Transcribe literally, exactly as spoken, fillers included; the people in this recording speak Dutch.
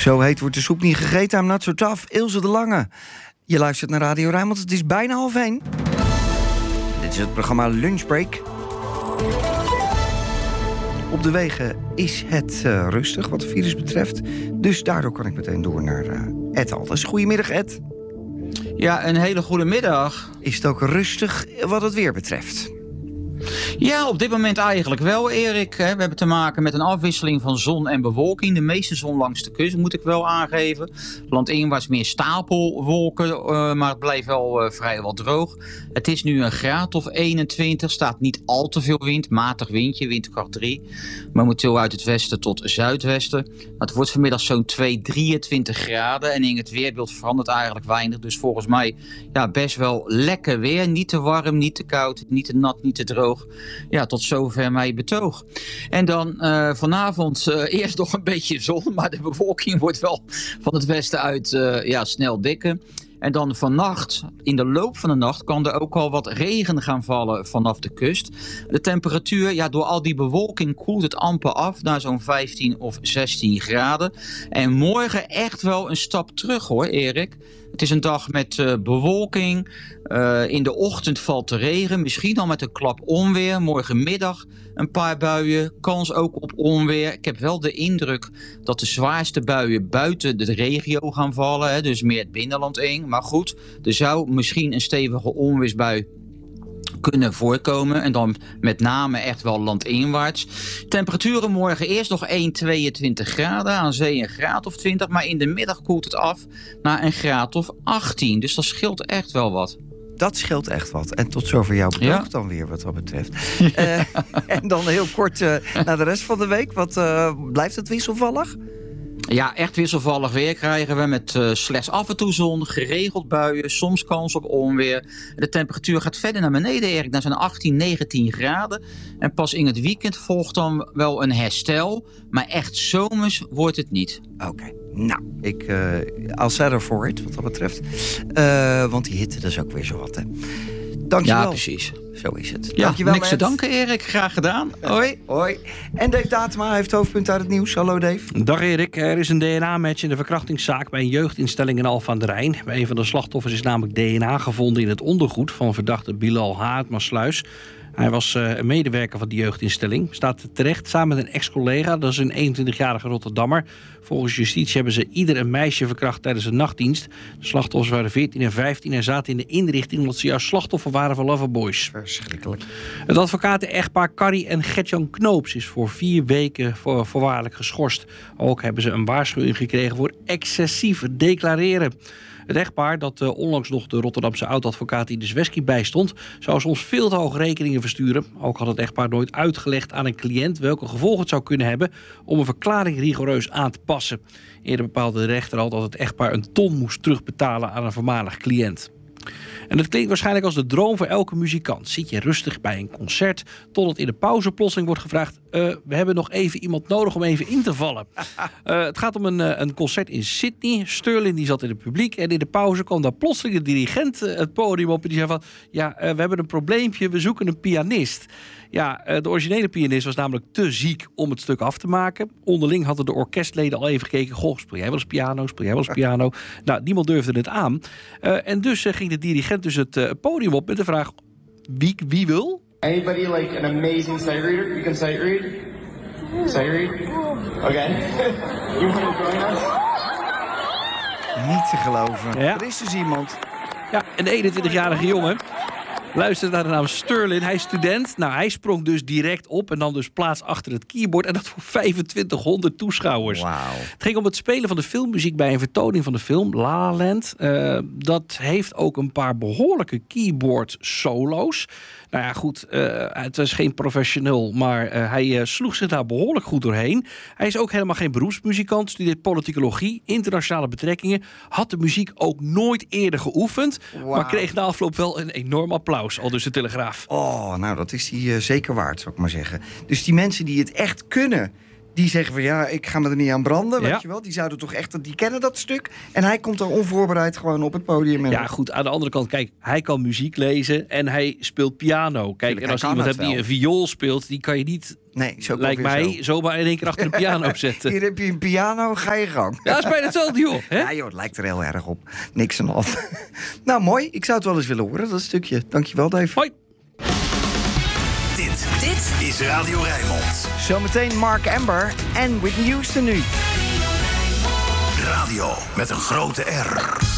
Zo heet wordt de soep niet gegeten, I'm not so tough. Ilse de Lange. Je luistert naar Radio Rijnmond, het is bijna half één. Dit is het programma Lunchbreak. Op de wegen is het uh, rustig wat het virus betreft. Dus daardoor kan ik meteen door naar uh, Ed Alders. Goedemiddag, Ed. Ja, een hele goede middag. Is het ook rustig wat het weer betreft? Ja, op dit moment eigenlijk wel, Erik. We hebben te maken met een afwisseling van zon en bewolking. De meeste zon langs de kust, moet ik wel aangeven. Landinwaarts meer stapelwolken, uh, maar het blijft wel uh, vrijwel droog. Het is nu een graad of eenentwintig, staat niet al te veel wind. Matig windje, windkracht drie. Momenteel uit het westen tot zuidwesten. Het wordt vanmiddag zo'n twee, drieëntwintig graden. En in het weerbeeld verandert eigenlijk weinig. Dus volgens mij ja, best wel lekker weer. Niet te warm, niet te koud, niet te nat, niet te droog. Ja, tot zover mijn betoog. En dan uh, vanavond uh, eerst nog een beetje zon, maar de bewolking wordt wel van het westen uit uh, ja, snel dikker. En dan vannacht, in de loop van de nacht, kan er ook al wat regen gaan vallen vanaf de kust. De temperatuur, ja, door al die bewolking koelt het amper af naar zo'n vijftien of zestien graden. En morgen echt wel een stap terug hoor, Erik. Het is een dag met uh, bewolking. Uh, in de ochtend valt de regen, misschien al met een klap onweer. Morgenmiddag een paar buien, kans ook op onweer. Ik heb wel de indruk dat de zwaarste buien buiten de regio gaan vallen. Hè, dus meer het binnenland in. Maar goed, er zou misschien een stevige onweersbui kunnen voorkomen. En dan met name echt wel landinwaarts. Temperaturen morgen eerst nog één, tweeëntwintig graden. Aan zee een graad of twintig. Maar in de middag koelt het af naar een graad of achttien. Dus dat scheelt echt wel wat. Dat scheelt echt wat. En tot zover jouw betoog ja. dan weer wat dat betreft. uh, en dan heel kort uh, naar de rest van de week. Wat, uh, blijft het wisselvallig? Ja, echt wisselvallig weer krijgen we met uh, slechts af en toe zon, geregeld buien, soms kans op onweer. De temperatuur gaat verder naar beneden, Erik, naar zo'n achttien, negentien graden. En pas in het weekend volgt dan wel een herstel, maar echt zomers wordt het niet. Oké, okay. Nou, ik uh, I'll settle for it, wat dat betreft. Uh, want die hitte, dat is ook weer zo wat, hè. Dankjewel. Ja, precies. Zo is het. Ja, Dankjewel, niks te danken, Erik. Graag gedaan. Hoi. Hoi. En Dave Datema heeft hoofdpunt uit het nieuws. Hallo, Dave. Dag, Erik. Er is een D N A-match in de verkrachtingszaak bij een jeugdinstelling in Alphen aan den Rijn. Bij een van de slachtoffers is namelijk D N A gevonden in het ondergoed van verdachte Bilal H. uit Maassluis. Hij was uh, een medewerker van die jeugdinstelling. Staat terecht samen met een ex-collega. Dat is een eenentwintigjarige Rotterdammer. Volgens justitie hebben ze ieder een meisje verkracht tijdens een nachtdienst. De slachtoffers waren veertien en vijftien en zaten in de inrichting omdat ze juist slachtoffer waren van loverboys. Verschrikkelijk. Het advocaten-echtpaar Carrie en Gertjan Knoops is voor vier weken voor, voorwaardelijk geschorst. Ook hebben ze een waarschuwing gekregen voor excessief declareren. Het echtpaar, dat uh, onlangs nog de Rotterdamse oud-advocaat Ines Wesky bijstond, zou soms veel te hoge rekeningen versturen. Ook had het echtpaar nooit uitgelegd aan een cliënt welke gevolgen het zou kunnen hebben om een verklaring rigoureus aan te passen. Eerder bepaalde de rechter al dat het echtpaar een ton moest terugbetalen aan een voormalig cliënt. En het klinkt waarschijnlijk als de droom voor elke muzikant. Zit je rustig bij een concert, totdat in de pauze plotseling wordt gevraagd: Uh, we hebben nog even iemand nodig om even in te vallen. Uh, het gaat om een, uh, een concert in Sydney. Sterling die zat in het publiek en in de pauze kwam daar plotseling de dirigent uh, het podium op en die zei van: ja, uh, we hebben een probleempje, we zoeken een pianist. Ja, uh, de originele pianist was namelijk te ziek om het stuk af te maken. Onderling hadden de orkestleden al even gekeken: goh, speel jij wel eens piano, speel jij wel eens piano? Nou, niemand durfde het aan. Uh, en dus uh, ging de dirigent dus het uh, podium op met de vraag: wie, wie wil? Anybody like an amazing sight reader? You can sight read? Sight read? Okay. You want to join us? Niet te geloven. Ja. Er is dus iemand. Ja, een eenentwintigjarige jongen. Luister naar de naam Sterling. Hij is student. Nou, hij sprong dus direct op en nam dus plaats achter het keyboard. En dat voor vijfentwintighonderd toeschouwers. Wow. Het ging om het spelen van de filmmuziek bij een vertoning van de film La La Land. Uh, dat heeft ook een paar behoorlijke keyboard solo's. Nou ja, goed, uh, het was geen professioneel, maar uh, hij uh, sloeg zich daar behoorlijk goed doorheen. Hij is ook helemaal geen beroepsmuzikant, studeert politicologie, internationale betrekkingen. Had de muziek ook nooit eerder geoefend, wow. maar kreeg na afloop wel een enorm applaus, al dus de Telegraaf. Oh, nou dat is die uh, zeker waard, zou ik maar zeggen. Dus die mensen die het echt kunnen, die zeggen van ja, ik ga me er niet aan branden. Ja. Weet je wel? Die zouden toch echt, die kennen dat stuk. En hij komt er onvoorbereid gewoon op het podium. En Ja, goed. Aan de andere kant, kijk, hij kan muziek lezen en hij speelt piano. Kijk, Tuurlijk, en als hij iemand kan hebt die het een viool speelt, die kan je niet, nee, zo lijkt mij, zo. zomaar in één keer achter een piano zetten. Hier heb je een piano, ga je gang. Ja, dat is bijna hetzelfde, joh. Hè? Ja joh, het lijkt er heel erg op. Niks aan af. Nou, mooi. Ik zou het wel eens willen horen, dat stukje. Dankjewel, Dave. Hoi. Dit, dit is Radio Rijnmond. Zometeen Mark Amber en Whitney Houston nu. Radio met een grote R.